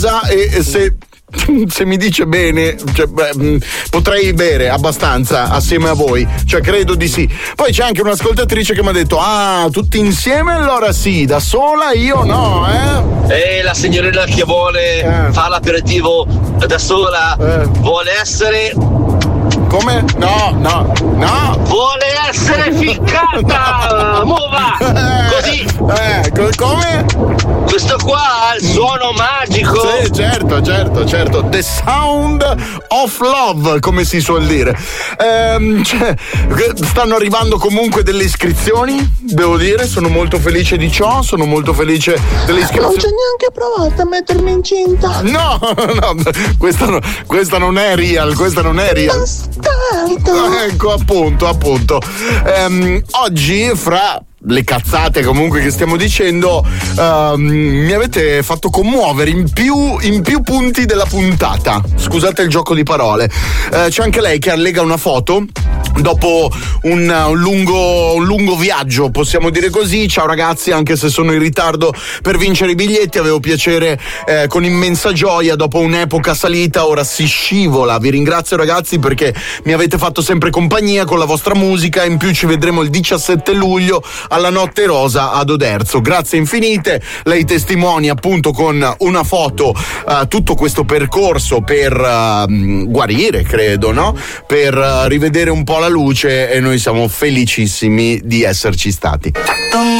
e se mi dice bene, cioè, potrei bere abbastanza assieme a voi, cioè credo di sì. Poi c'è anche un'ascoltatrice che mi ha detto: ah, tutti insieme allora sì, da sola io no, la signorina che vuole fare l'aperitivo da sola vuole essere... Come? No. Vuole essere ficcata! Muova! Così! Come? Questo qua ha il suono magico! Sì, certo. The sound of love, come si suol dire. Stanno arrivando comunque delle iscrizioni, devo dire, sono molto felice di ciò, sono molto felice delle iscrizioni. Non c'è neanche provato a mettermi incinta. No, questa non è real, Ecco, appunto. Oggi, fra le cazzate comunque che stiamo dicendo, mi avete fatto commuovere in più punti della puntata. Scusate il gioco di parole. C'è anche lei che allega una foto dopo un lungo viaggio, possiamo dire così. Ciao ragazzi, anche se sono in ritardo per vincere i biglietti, avevo piacere con immensa gioia dopo un'epoca salita, ora si scivola. Vi ringrazio ragazzi perché mi avete fatto sempre compagnia con la vostra musica, in più ci vedremo il 17 luglio alla Notte Rosa ad Oderzo. Grazie infinite. Lei testimonia appunto con una foto tutto questo percorso per guarire, credo, no? Per rivedere un po' la luce, e noi siamo felicissimi di esserci stati.